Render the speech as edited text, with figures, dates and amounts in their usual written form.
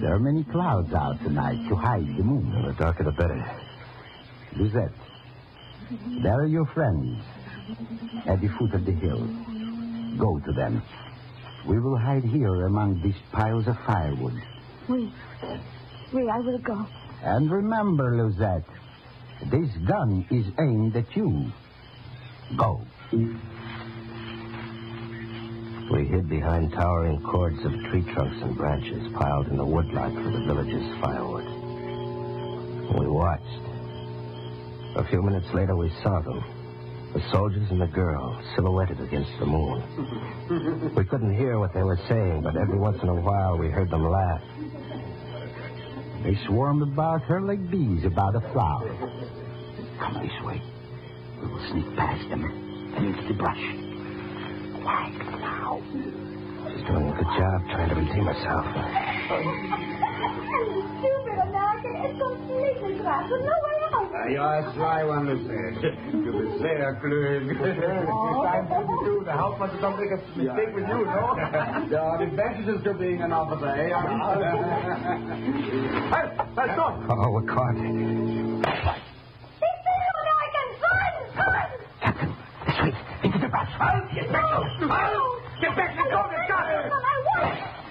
There are many clouds out tonight to hide the moon. The darker the better. Lisette, there are your friends at the foot of the hill. Go to them. We will hide here among these piles of firewood. Oui, I will go. And remember, Lisette, this gun is aimed at you. Go. We hid behind towering cords of tree trunks and branches piled in the woodlot for the village's firewood. We watched. A few minutes later, we saw them. The soldiers and the girl, silhouetted against the moon. We couldn't hear what they were saying, but every once in a while we heard them laugh. They swarmed about her like bees about a flower. Come this way. We will sneak past them and into the brush. Quiet now. She's doing a good job trying to redeem herself. Stupid American. It's completely trapped. There's no way out. You're a sly one, Lisette. You will say a clue. Time to do the help us to don't make a mistake with you, no? There are advantages to being an officer, eh? Hey, stop! Oh, we're caught.